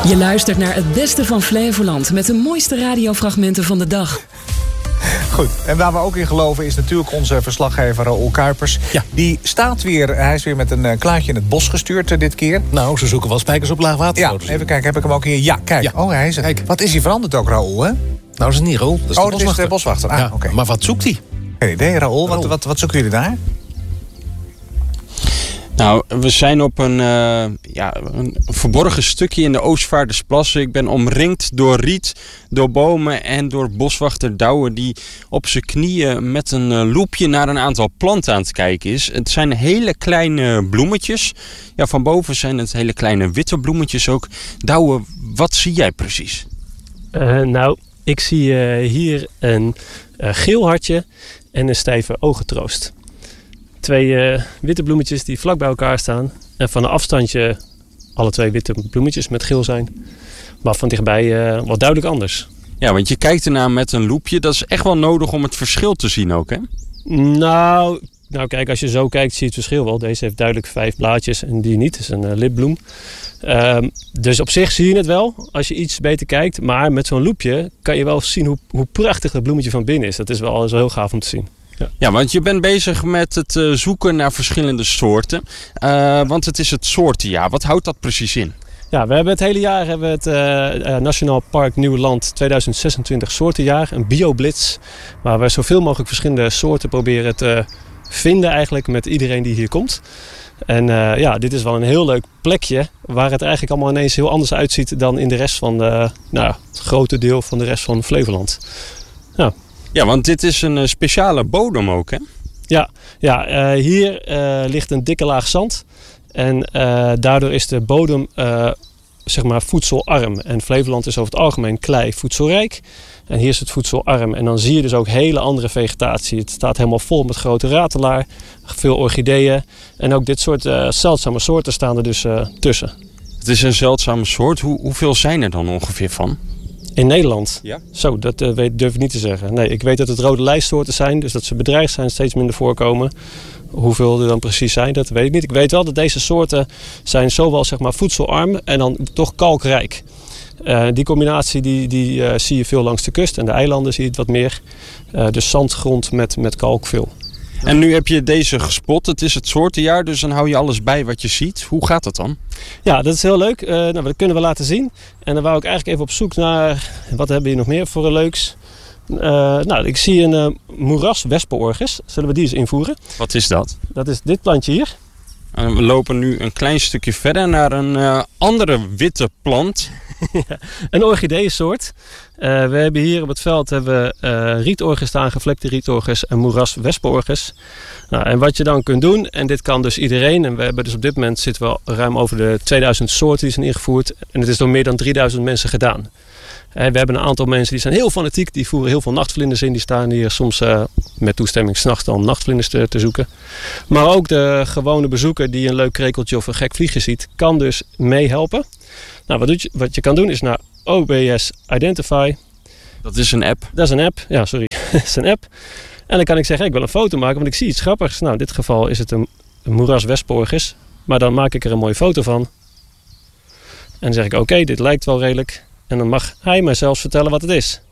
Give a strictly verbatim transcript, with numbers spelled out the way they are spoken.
Je luistert naar het beste van Flevoland met de mooiste radiofragmenten van de dag. Goed, en waar we ook in geloven is natuurlijk onze verslaggever Raoul Kuipers. Ja. Die staat weer, hij is weer met een uh, klaartje in het bos gestuurd uh, dit keer. Nou, ze zoeken wel spijkers op laag water. Ja, even kijken, heb ik hem ook hier? Ja, kijk. Ja. Oh, hij is er. Kijk. Wat is hij veranderd ook, Raoul, hè? Nou, dat is niet Raoul, dat is oh, de dat is de boswachter. Ah, ja, oké. Okay. Maar wat zoekt hij? Geen idee, Raoul. Wat, Raoul. wat, wat zoeken jullie daar? Nou, we zijn op een, uh, ja, een verborgen stukje in de Oostvaardersplassen. Ik ben omringd door riet, door bomen en door boswachter Douwe die op zijn knieën met een uh, loepje naar een aantal planten aan het kijken is. Het zijn hele kleine bloemetjes. Ja, van boven zijn het hele kleine witte bloemetjes ook. Douwe, wat zie jij precies? Uh, nou, ik zie uh, hier een uh, geel hartje en een stijve ogentroost. Twee uh, witte bloemetjes die vlak bij elkaar staan. En van een afstandje alle twee witte bloemetjes met geel zijn. Maar van dichtbij uh, wat duidelijk anders. Ja, want je kijkt ernaar met een loepje. Dat is echt wel nodig om het verschil te zien ook, hè? Nou, nou kijk, als je zo kijkt zie je het verschil wel. Deze heeft duidelijk vijf blaadjes en die niet. Dat is een uh, lipbloem. Um, dus op zich zie je het wel als je iets beter kijkt. Maar met zo'n loepje kan je wel zien hoe, hoe prachtig dat bloemetje van binnen is. Dat is wel, is wel heel gaaf om te zien. Ja. ja, want je bent bezig met het uh, zoeken naar verschillende soorten. Uh, want het is het soortenjaar. Wat houdt dat precies in? Ja, we hebben het hele jaar hebben we het uh, uh, Nationaal Park Nieuweland tweeduizend zesentwintig soortenjaar. Een bioblitz. Waar we zoveel mogelijk verschillende soorten proberen te vinden eigenlijk met iedereen die hier komt. En uh, ja, dit is wel een heel leuk plekje waar het eigenlijk allemaal ineens heel anders uitziet dan in de rest van de, nou, het grote deel van de rest van Flevoland. Ja. Ja, want dit is een uh, speciale bodem ook, hè? Ja, ja uh, hier uh, ligt een dikke laag zand. En uh, daardoor is de bodem uh, zeg maar voedselarm. En Flevoland is over het algemeen klei voedselrijk. En hier is het voedselarm. En dan zie je dus ook hele andere vegetatie. Het staat helemaal vol met grote ratelaar. Veel orchideeën. En ook dit soort uh, zeldzame soorten staan er dus uh, tussen. Het is een zeldzame soort. Hoe, hoeveel zijn er dan ongeveer van? In Nederland? Ja. Zo, dat uh, weet, durf ik niet te zeggen. Nee, ik weet dat het rode lijstsoorten zijn. Dus dat ze bedreigd zijn, steeds minder voorkomen. Hoeveel er dan precies zijn, dat weet ik niet. Ik weet wel dat deze soorten zijn zowel zeg maar, voedselarm en dan toch kalkrijk. Uh, die combinatie die, die, uh, zie je veel langs de kust. En de eilanden zie je het wat meer. Uh, dus zandgrond met, met kalk veel. En nu heb je deze gespot. Het is het soortenjaar, dus dan hou je alles bij wat je ziet. Hoe gaat dat dan? Ja, dat is heel leuk. Uh, nou, dat kunnen we laten zien. En dan wou ik eigenlijk even op zoek naar... Wat hebben we hier nog meer voor een leuks? Uh, nou, ik zie een uh, moeraswespenorchis. Zullen we die eens invoeren? Wat is dat? Dat is dit plantje hier. En we lopen nu een klein stukje verder naar een uh, andere witte plant. Ja, een orchideeënsoort. Uh, we hebben hier op het veld hebben we, uh, rietorchis staan, gevlekte rietorchis en moeraswespenorchis. Nou, en wat je dan kunt doen, en dit kan dus iedereen, en we hebben dus op dit moment zitten we ruim over de tweeduizend soorten die zijn ingevoerd. En het is door meer dan drieduizend mensen gedaan. En we hebben een aantal mensen die zijn heel fanatiek, die voeren heel veel nachtvlinders in. Die staan hier soms uh, met toestemming 's nachts dan nachtvlinders te, te zoeken. Maar ook de gewone bezoeker die een leuk krekeltje of een gek vliegje ziet, kan dus meehelpen. Nou, wat, doet je, wat je kan doen is naar O B S Identify. Dat is een app. Dat is een app, ja sorry, dat is een app. En dan kan ik zeggen, ik wil een foto maken, want ik zie iets grappigs. Nou, in dit geval is het een, een moeraswespenorchis. Maar dan maak ik er een mooie foto van. En dan zeg ik, oké, okay, dit lijkt wel redelijk. En dan mag hij mij zelfs vertellen wat het is.